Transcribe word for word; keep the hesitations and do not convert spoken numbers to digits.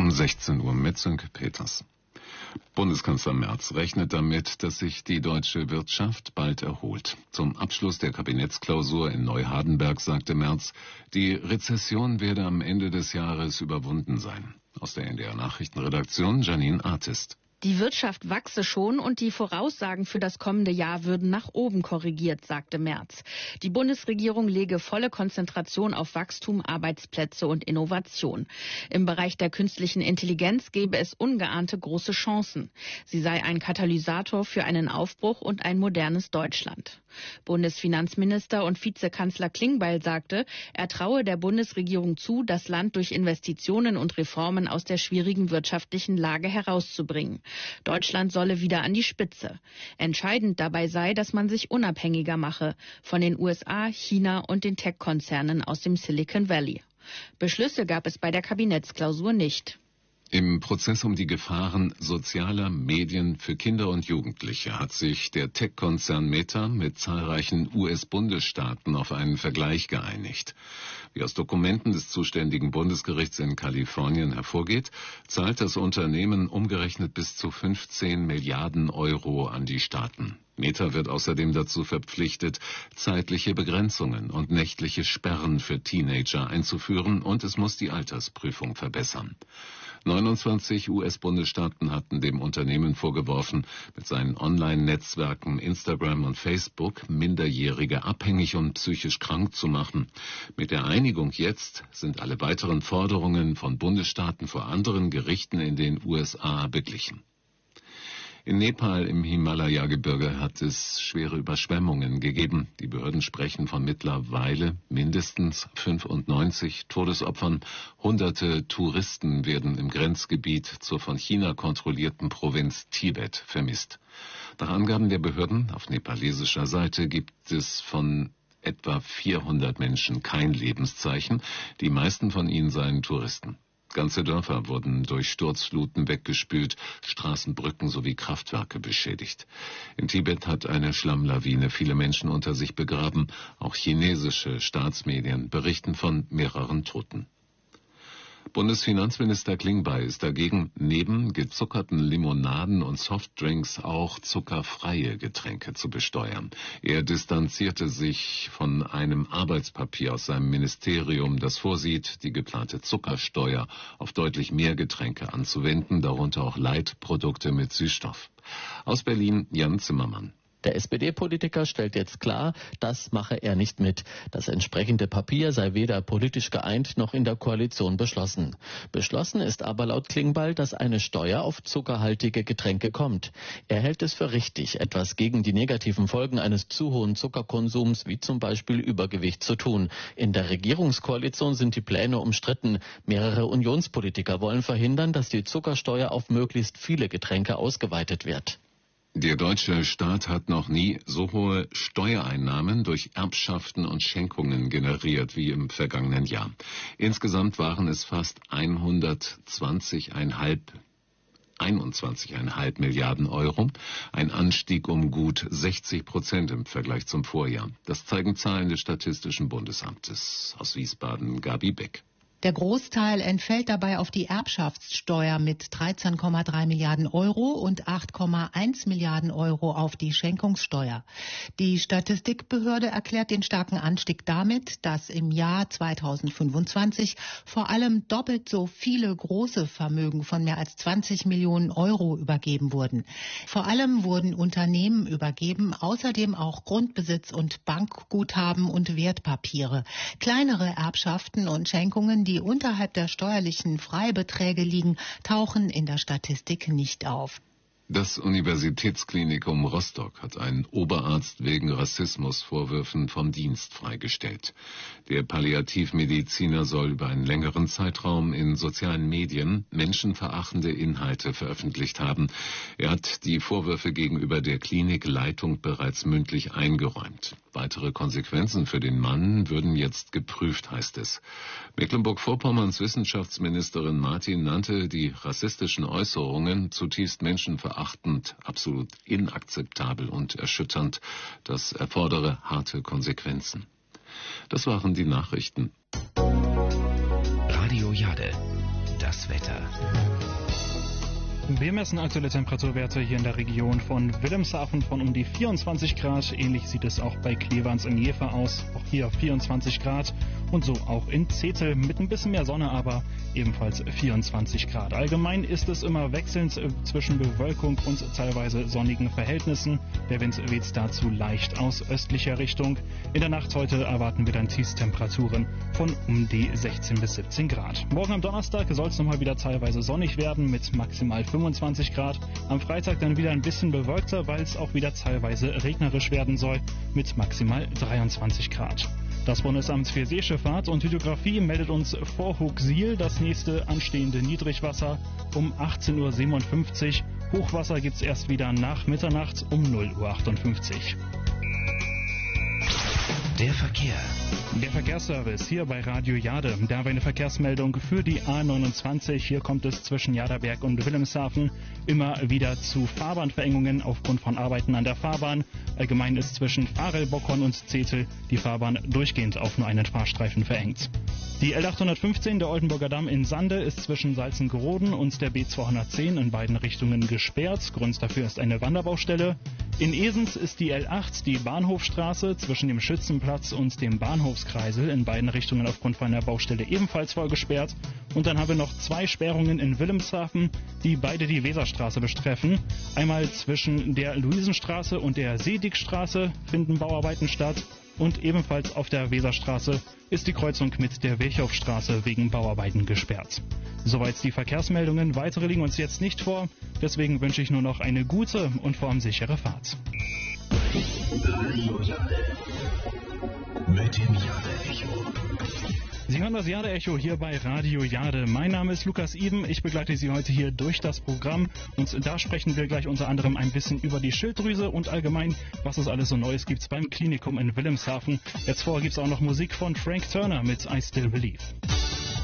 um sechzehn Uhr mit Sönke Peters. Bundeskanzler Merz rechnet damit, dass sich die deutsche Wirtschaft bald erholt. Zum Abschluss der Kabinettsklausur in Neuhardenberg sagte Merz, die Rezession werde am Ende des Jahres überwunden sein. Aus der N D R-Nachrichtenredaktion Janine Artist. Die Wirtschaft wachse schon und die Voraussagen für das kommende Jahr würden nach oben korrigiert, sagte Merz. Die Bundesregierung lege volle Konzentration auf Wachstum, Arbeitsplätze und Innovation. Im Bereich der künstlichen Intelligenz gebe es ungeahnte große Chancen. Sie sei ein Katalysator für einen Aufbruch und ein modernes Deutschland. Bundesfinanzminister und Vizekanzler Klingbeil sagte, er traue der Bundesregierung zu, das Land durch Investitionen und Reformen aus der schwierigen wirtschaftlichen Lage herauszubringen. Deutschland solle wieder an die Spitze. Entscheidend dabei sei, dass man sich unabhängiger mache von den U S A, China und den Tech-Konzernen aus dem Silicon Valley. Beschlüsse gab es bei der Kabinettsklausur nicht. Im Prozess um die Gefahren sozialer Medien für Kinder und Jugendliche hat sich der Tech-Konzern Meta mit zahlreichen U S-Bundesstaaten auf einen Vergleich geeinigt. Wie aus Dokumenten des zuständigen Bundesgerichts in Kalifornien hervorgeht, zahlt das Unternehmen umgerechnet bis zu fünfzehn Milliarden Euro an die Staaten. Meta wird außerdem dazu verpflichtet, zeitliche Begrenzungen und nächtliche Sperren für Teenager einzuführen, und es muss die Altersprüfung verbessern. neunundzwanzig U S-Bundesstaaten hatten dem Unternehmen vorgeworfen, mit seinen Online-Netzwerken Instagram und Facebook Minderjährige abhängig und psychisch krank zu machen. Mit der Einigung jetzt sind alle weiteren Forderungen von Bundesstaaten vor anderen Gerichten in den U S A beglichen. In Nepal im Himalaya-Gebirge hat es schwere Überschwemmungen gegeben. Die Behörden sprechen von mittlerweile mindestens fünfundneunzig Todesopfern. Hunderte Touristen werden im Grenzgebiet zur von China kontrollierten Provinz Tibet vermisst. Nach Angaben der Behörden auf nepalesischer Seite gibt es von etwa vierhundert Menschen kein Lebenszeichen. Die meisten von ihnen seien Touristen. Ganze Dörfer wurden durch Sturzfluten weggespült, Straßenbrücken sowie Kraftwerke beschädigt. In Tibet hat eine Schlammlawine viele Menschen unter sich begraben. Auch chinesische Staatsmedien berichten von mehreren Toten. Bundesfinanzminister Klingbeil ist dagegen, neben gezuckerten Limonaden und Softdrinks auch zuckerfreie Getränke zu besteuern. Er distanzierte sich von einem Arbeitspapier aus seinem Ministerium, das vorsieht, die geplante Zuckersteuer auf deutlich mehr Getränke anzuwenden, darunter auch Leitprodukte mit Süßstoff. Aus Berlin Jan Zimmermann. Der S P D-Politiker stellt jetzt klar, das mache er nicht mit. Das entsprechende Papier sei weder politisch geeint noch in der Koalition beschlossen. Beschlossen ist aber laut Klingbeil, dass eine Steuer auf zuckerhaltige Getränke kommt. Er hält es für richtig, etwas gegen die negativen Folgen eines zu hohen Zuckerkonsums, wie zum Beispiel Übergewicht, zu tun. In der Regierungskoalition sind die Pläne umstritten. Mehrere Unionspolitiker wollen verhindern, dass die Zuckersteuer auf möglichst viele Getränke ausgeweitet wird. Der deutsche Staat hat noch nie so hohe Steuereinnahmen durch Erbschaften und Schenkungen generiert wie im vergangenen Jahr. Insgesamt waren es fast hundertzwanzig Komma fünf einundzwanzig Komma fünf Milliarden Euro, ein Anstieg um gut sechzig Prozent im Vergleich zum Vorjahr. Das zeigen Zahlen des Statistischen Bundesamtes. Aus Wiesbaden Gabi Beck. Der Großteil entfällt dabei auf die Erbschaftssteuer mit dreizehn Komma drei Milliarden Euro und acht Komma eins Milliarden Euro auf die Schenkungssteuer. Die Statistikbehörde erklärt den starken Anstieg damit, dass im Jahr zweitausendfünfundzwanzig vor allem doppelt so viele große Vermögen von mehr als zwanzig Millionen Euro übergeben wurden. Vor allem wurden Unternehmen übergeben, außerdem auch Grundbesitz und Bankguthaben und Wertpapiere. Kleinere Erbschaften und Schenkungen, die unterhalb der steuerlichen Freibeträge liegen, tauchen in der Statistik nicht auf. Das Universitätsklinikum Rostock hat einen Oberarzt wegen Rassismusvorwürfen vom Dienst freigestellt. Der Palliativmediziner soll über einen längeren Zeitraum in sozialen Medien menschenverachtende Inhalte veröffentlicht haben. Er hat die Vorwürfe gegenüber der Klinikleitung bereits mündlich eingeräumt. Weitere Konsequenzen für den Mann würden jetzt geprüft, heißt es. Mecklenburg-Vorpommerns Wissenschaftsministerin Martin nannte die rassistischen Äußerungen zutiefst menschenverachtend, absolut inakzeptabel und erschütternd. Das erfordere harte Konsequenzen. Das waren die Nachrichten. Radio Jade. das Wetter. Wir messen aktuelle Temperaturwerte hier in der Region von Wilhelmshaven von um die vierundzwanzig Grad. Ähnlich sieht es auch bei Clevans in Jever aus. Auch hier vierundzwanzig Grad. Und so auch in Zetel mit ein bisschen mehr Sonne, aber ebenfalls vierundzwanzig Grad. Allgemein ist es immer wechselnd zwischen Bewölkung und teilweise sonnigen Verhältnissen. Der Wind weht dazu leicht aus östlicher Richtung. In der Nacht heute erwarten wir dann Tiefstemperaturen von um die sechzehn bis siebzehn Grad. Morgen am Donnerstag soll es nochmal wieder teilweise sonnig werden mit maximal fünfundzwanzig Grad. Am Freitag dann wieder ein bisschen bewölkter, weil es auch wieder teilweise regnerisch werden soll mit maximal dreiundzwanzig Grad. Das Bundesamt für Seeschifffahrt und Hydrographie meldet uns vor Hooksiel das nächste anstehende Niedrigwasser um achtzehn Uhr siebenundfünfzig. Hochwasser gibt es erst wieder nach Mitternacht um null Uhr achtundfünfzig. Der Verkehr. Der Verkehrsservice hier bei Radio Jade. Da haben wir eine Verkehrsmeldung für die A neunundzwanzig. Hier kommt es zwischen Jaderberg und Wilhelmshaven immer wieder zu Fahrbahnverengungen aufgrund von Arbeiten an der Fahrbahn. Allgemein ist zwischen Varel, Bockhorn und Zetel die Fahrbahn durchgehend auf nur einen Fahrstreifen verengt. Die L achthundertfünfzehn, der Oldenburger Damm in Sande, ist zwischen Salzengeroden und der B zweihundertzehn in beiden Richtungen gesperrt. Grund dafür ist eine Wanderbaustelle. In Esens ist die L acht, die Bahnhofstraße, zwischen dem Schützenplatz und dem Bahnhofskreisel in beiden Richtungen aufgrund von einer Baustelle ebenfalls voll gesperrt. Und dann haben wir noch zwei Sperrungen in Wilhelmshaven, die beide die Weserstraße betreffen. Einmal zwischen der Luisenstraße und der Seedigstraße finden Bauarbeiten statt. Und ebenfalls auf der Weserstraße ist die Kreuzung mit der Wilchhoffstraße wegen Bauarbeiten gesperrt. Soweit die Verkehrsmeldungen. Weitere liegen uns jetzt nicht vor. Deswegen wünsche ich nur noch eine gute und vor allem sichere Fahrt. Radio Jade. Mit dem Jade-Echo. Sie hören das Jade-Echo hier bei Radio Jade. Mein Name ist Lukas Iben. Ich begleite Sie heute hier durch das Programm. Und da sprechen wir gleich unter anderem ein bisschen über die Schilddrüse und allgemein, was es alles so Neues gibt beim Klinikum in Wilhelmshaven. Jetzt vorher gibt es auch noch Musik von Frank Turner mit I Still Believe.